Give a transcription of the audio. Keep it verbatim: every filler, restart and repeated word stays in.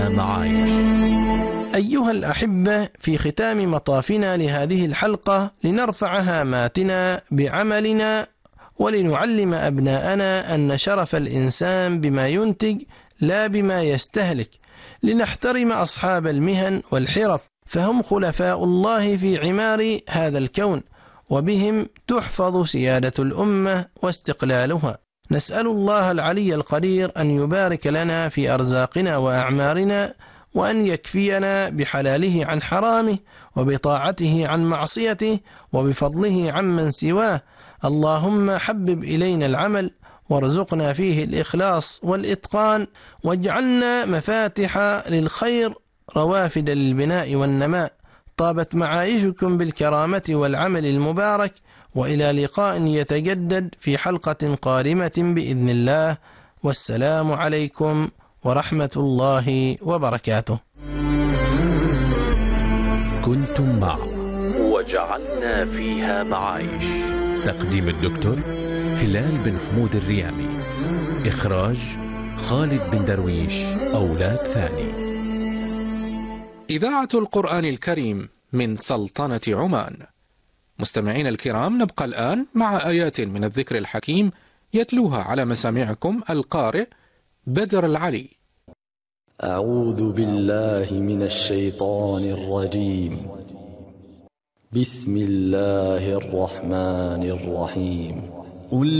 معايش. أيها الأحبة، في ختام مطافنا لهذه الحلقة لنرفع هاماتنا بعملنا ولنعلم أبناءنا أن شرف الإنسان بما ينتج لا بما يستهلك، لنحترم أصحاب المهن والحرف فهم خلفاء الله في عمار هذا الكون، وبهم تحفظ سيادة الأمة واستقلالها. نسأل الله العلي القدير أن يبارك لنا في أرزاقنا وأعمارنا، وأن يكفينا بحلاله عن حرامه، وبطاعته عن معصيته، وبفضله عمن سواه. اللهم حبب إلينا العمل وارزقنا فيه الإخلاص والإتقان، واجعلنا مفاتح للخير روافد للبناء والنماء. طابت معايشكم بالكرامة والعمل المبارك، وإلى لقاء يتجدد في حلقة قادمة بإذن الله، والسلام عليكم ورحمة الله وبركاته. كنتم مع وجعلنا فيها معايش، تقديم الدكتور هلال بن حمود الريامي، إخراج خالد بن درويش أولاد ثاني. إذاعة القرآن الكريم من سلطنة عمان. مستمعين الكرام، نبقى الآن مع آيات من الذكر الحكيم يتلوها على مسامعكم القارئ بدر العلي. أعوذ بالله من الشيطان الرجيم. بسم الله الرحمن الرحيم. قل